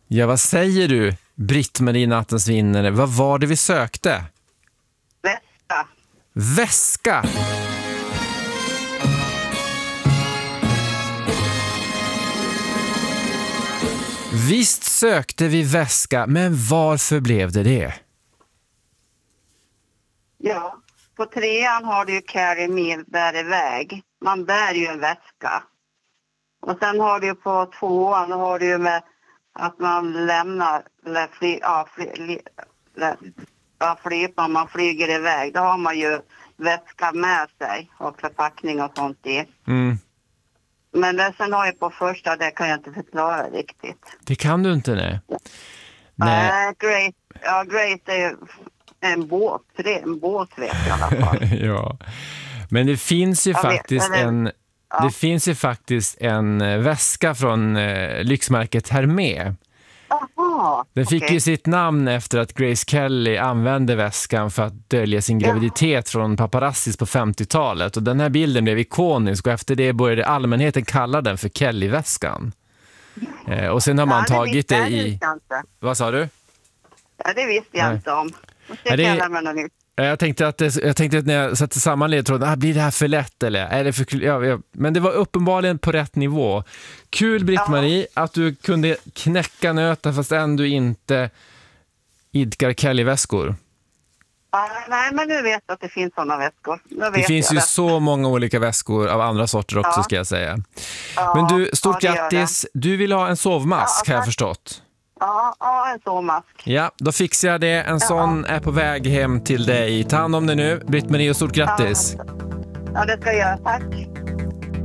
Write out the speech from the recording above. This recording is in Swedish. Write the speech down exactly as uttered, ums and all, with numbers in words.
Ja, vad säger du, Britt-Marie nattens vinnare? Vad var det vi sökte? Väska. Väska! Visst sökte vi väska, men varför blev det det? Ja, på trean har du ju carry me, bär iväg. Man bär ju en väska. Och sen har du på tvåan har du ju med att man lämnar, eller fly, ja, fly, li, eller, ja, flyger, man flyger iväg. Då har man ju väska med sig och förpackning och sånt i. Mm. Men det, sen har jag på första, det kan jag inte förklara riktigt. Det kan du inte, nej. Nej, uh, Great, ja, Great är ju en båt, en båt vet jag i alla fall. Ja, men det finns ju jag faktiskt vet, en... Ja. Det finns ju faktiskt en väska från eh, lyxmärket Hermé. Aha, Den fick okay. ju sitt namn efter att Grace Kelly använde väskan för att dölja sin graviditet ja. från paparazzis på femtiotalet. Och den här bilden blev ikonisk och efter det började allmänheten kalla den för Kelly-väskan. Eh, och sen har man ja, det tagit det i... Vad sa du? Ja, det visste jag Nej. inte om. Det ja, det... kallar man något nytt. Jag tänkte att, det, jag tänkte att när jag satte samman ledtråden, ah, blir det här för lätt eller? Är det för, ja, ja. Men det var uppenbarligen på rätt nivå. Kul Britt-Marie ja. att du kunde knäcka nöten fast ändå inte idkar Kelly-väskor. Ah, nej, men nu vet jag att det finns sådana väskor. Det finns ju det. så många olika väskor av andra sorter också ja. ska jag säga. Ja, men du, stort ja, grattis. Du vill ha en sovmask ja, har jag förstått. Ja, ja, en sovmask. Ja, då fixar jag det. En ja. sån är på väg hem till dig. Ta hand om det nu, Britt-Marie, och stort grattis. Ja, ja det ska jag göra. Tack.